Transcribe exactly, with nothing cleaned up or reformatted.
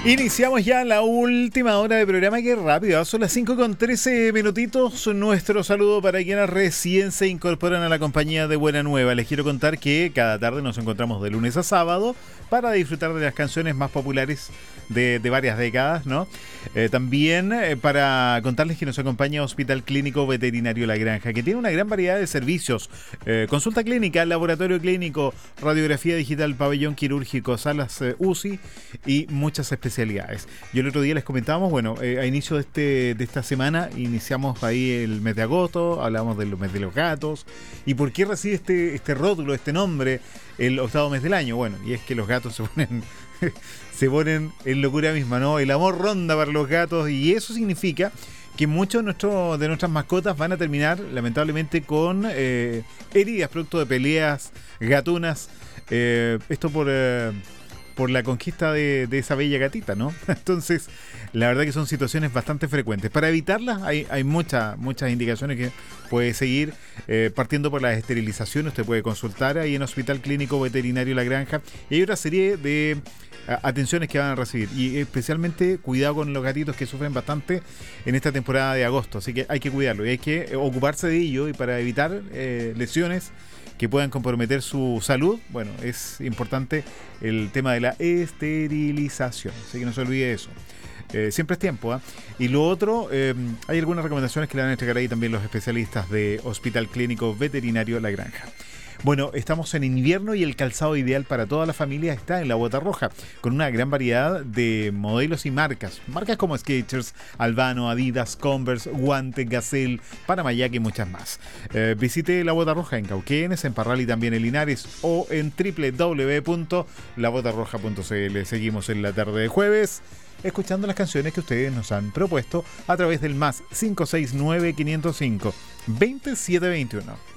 Iniciamos ya la última hora de programa, que rápido, son las cinco con trece minutitos. Nuestro saludo para quienes recién se incorporan a la compañía de Buena Nueva. Les quiero contar que cada tarde nos encontramos de lunes a sábado para disfrutar de las canciones más populares de, de varias décadas, ¿no? Eh, también eh, para contarles que nos acompaña Hospital Clínico Veterinario La Granja, que tiene una gran variedad de servicios: eh, consulta clínica, laboratorio clínico, radiografía digital, pabellón quirúrgico, salas eh, U C I y muchas especialidades. Yo el otro día les comentábamos, bueno, eh, a inicio de, este, de esta semana iniciamos ahí el mes de agosto, hablamos del mes de los gatos y por qué recibe este, este rótulo, este nombre, el octavo mes del año. Bueno, y es que los gatos se ponen se ponen en locura misma, ¿no? El amor ronda para los gatos y eso significa que muchos de, nuestro, de nuestras mascotas van a terminar lamentablemente con eh, heridas producto de peleas gatunas. Eh, esto por... Eh, por la conquista de, de esa bella gatita, ¿no? Entonces, la verdad que son situaciones bastante frecuentes. Para evitarlas hay, hay muchas muchas indicaciones que puede seguir, eh, partiendo por las esterilizaciones. Usted puede consultar ahí en Hospital Clínico Veterinario La Granja y hay otra serie de a, atenciones que van a recibir, y especialmente cuidado con los gatitos que sufren bastante en esta temporada de agosto, así que hay que cuidarlo y hay que ocuparse de ello, y para evitar eh, lesiones que puedan comprometer su salud, bueno, es importante el tema de la esterilización, así que no se olvide eso. Eh, siempre es tiempo, ¿eh? Y lo otro, eh, hay algunas recomendaciones que le van a entregar ahí también los especialistas de Hospital Clínico Veterinario La Granja. Bueno, estamos en invierno y el calzado ideal para toda la familia está en La Bota Roja, con una gran variedad de modelos y marcas. Marcas como Skechers, Albano, Adidas, Converse, Guante, Gazelle, Panamayac y muchas más. Eh, visite La Bota Roja en Cauquenes, en Parral y también en Linares, o en doble u doble u doble u punto la bota roja punto c l. Seguimos en la tarde de jueves, escuchando las canciones que ustedes nos han propuesto a través del más cinco seis nueve, cinco cero cinco, dos siete dos uno.